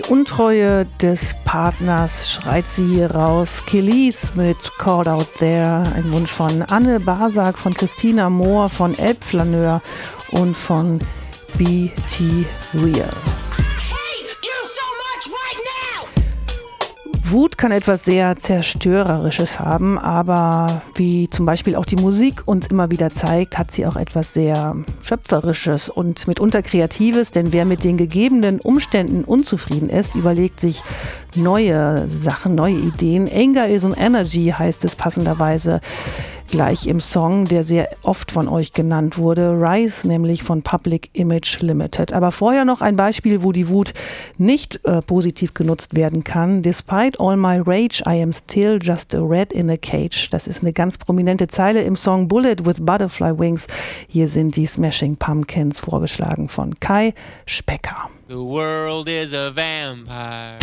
Untreue des Partners schreit sie hier raus. Kelis mit Caught Out There, ein Wunsch von Anne Basak, von Christina Mohr, von Elbflaneur und von BT Real. Wut kann etwas sehr Zerstörerisches haben, aber wie zum Beispiel auch die Musik uns immer wieder zeigt, hat sie auch etwas sehr Schöpferisches und mitunter Kreatives, denn wer mit den gegebenen Umständen unzufrieden ist, überlegt sich neue Sachen, neue Ideen. Anger is an Energy heißt es passenderweise gleich im Song, der sehr oft von euch genannt wurde, Rise, nämlich von Public Image Limited. Aber vorher noch ein Beispiel, wo die Wut nicht positiv genutzt werden kann. Despite all my rage, I am still just a rat in a cage. Das ist eine ganz prominente Zeile im Song Bullet with Butterfly Wings. Hier sind die Smashing Pumpkins, vorgeschlagen von Kai Specker. The world is a vampire.